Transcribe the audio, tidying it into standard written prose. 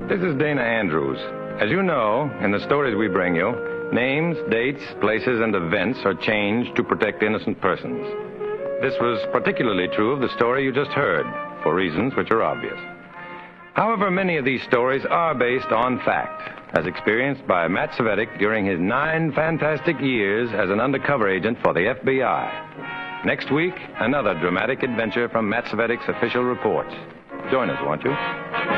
This is Dana Andrews. As you know, in the stories we bring you, names, dates, places, and events are changed to protect innocent persons. This was particularly true of the story you just heard, for reasons which are obvious. However, many of these stories are based on fact, as experienced by Matt Cvetic during his 9 fantastic years as an undercover agent for the FBI. Next week, another dramatic adventure from Matt Cvetic's official reports. Join us, won't you?